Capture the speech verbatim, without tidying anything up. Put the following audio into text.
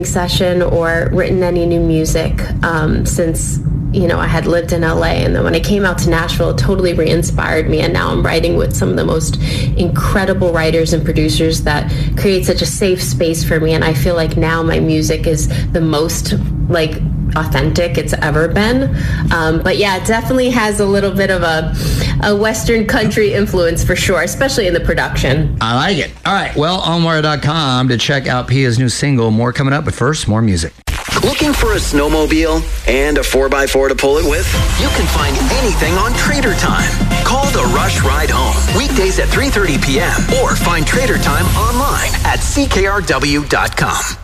session or written any new music um, since, you know, I had lived in L A. And then when I came out to Nashville, it totally re-inspired me. And now I'm writing with some of the most incredible writers and producers that create such a safe space for me. And I feel like now my music is the most, like, authentic it's ever been. Um, but yeah, it definitely has a little bit of a, a Western country influence for sure, especially in the production. I like it. All right, well, Almara dot com to check out Pia's new single. More coming up, but first, more music. Looking for a snowmobile and a four by four to pull it with? You can find anything on Trader Time. Call the Rush Ride Home, weekdays at three thirty p.m. or find Trader Time online at C K R W dot com.